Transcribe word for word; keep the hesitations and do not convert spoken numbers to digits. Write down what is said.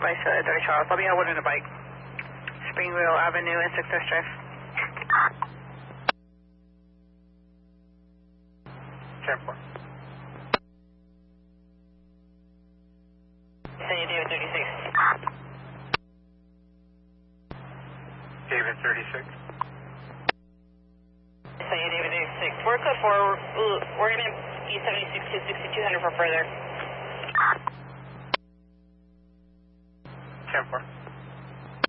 by thirty Charles. I'll be out in a bike. Springville Avenue and Success Drive. ten four. Say you David thirty-six. David thirty-six. Say you David thirty-six. We're code four. We're going to be seventy-six to sixty-two hundred for further. ten four.